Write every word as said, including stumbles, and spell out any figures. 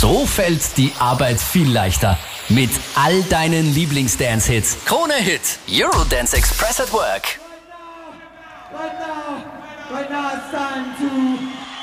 So fällt die Arbeit viel leichter. Mit all deinen Lieblings-Dance-Hits. Krone Hit, Eurodance Express at Work. Right now, right now, right now it's time to